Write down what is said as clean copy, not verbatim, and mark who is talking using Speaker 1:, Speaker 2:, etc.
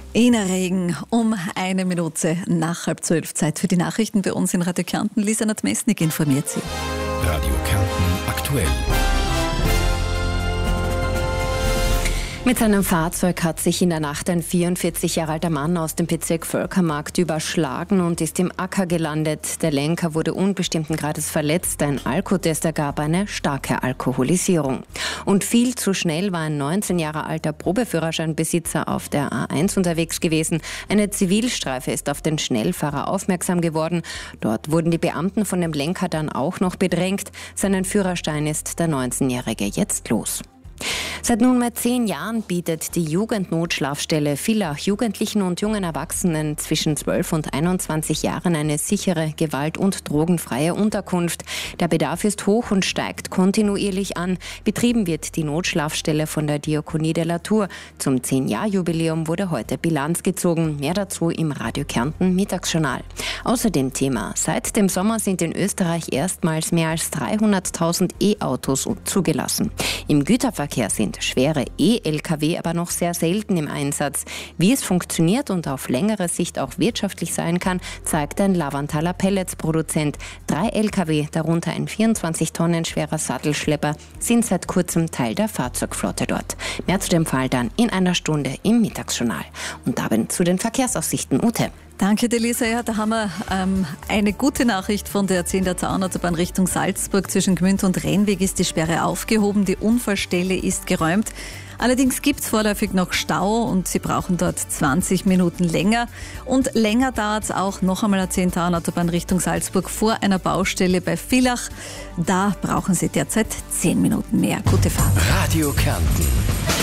Speaker 1: Ina Regen um 1 Minute nach 11:30. Zeit für die Nachrichten bei uns in Radio Kärnten. Lisa Nadmesnik informiert Sie.
Speaker 2: Radio Kärnten aktuell.
Speaker 3: Mit seinem Fahrzeug hat sich in der Nacht ein 44 Jahre alter Mann aus dem Bezirk Völkermarkt überschlagen und ist im Acker gelandet. Der Lenker wurde unbestimmten Grades verletzt. Ein Alkotest ergab eine starke Alkoholisierung. Und viel zu schnell war ein 19 Jahre alter Probeführerscheinbesitzer auf der A1 unterwegs gewesen. Eine Zivilstreife ist auf den Schnellfahrer aufmerksam geworden. Dort wurden die Beamten von dem Lenker dann auch noch bedrängt. Seinen Führerschein ist der 19-Jährige jetzt los. Seit nunmehr 10 Jahren bietet die Jugendnotschlafstelle Villach Jugendlichen und jungen Erwachsenen zwischen 12 und 21 Jahren eine sichere, gewalt- und drogenfreie Unterkunft. Der Bedarf ist hoch und steigt kontinuierlich an. Betrieben wird die Notschlafstelle von der Diakonie de la Tour. Zum 10-Jahr-Jubiläum wurde heute Bilanz gezogen. Mehr dazu im Radio Kärnten Mittagsjournal. Außerdem Thema: Seit dem Sommer sind in Österreich erstmals mehr als 300.000 E-Autos zugelassen. Im Güterverkehr sind schwere E-Lkw aber noch sehr selten im Einsatz. Wie es funktioniert und auf längere Sicht auch wirtschaftlich sein kann, zeigt ein Lavanthaler Pelletsproduzent. 3 Lkw, darunter ein 24 Tonnen schwerer Sattelschlepper, sind seit kurzem Teil der Fahrzeugflotte dort. Mehr zu dem Fall dann in einer Stunde im Mittagsjournal. Und damit zu den Verkehrsaussichten. Ute.
Speaker 1: Danke, Lisa. Ja, da haben wir eine gute Nachricht von der 10. Zaunautobahn Richtung Salzburg. Zwischen Gmünd und Rennweg ist die Sperre aufgehoben. Die Unfallstelle ist geräumt. Allerdings gibt es vorläufig noch Stau und Sie brauchen dort 20 Minuten länger. Und länger dauert es auch noch einmal eine 10. Zaunautobahn Richtung Salzburg vor einer Baustelle bei Villach. Da brauchen Sie derzeit 10 Minuten mehr. Gute Fahrt.
Speaker 2: Radio Kärnten.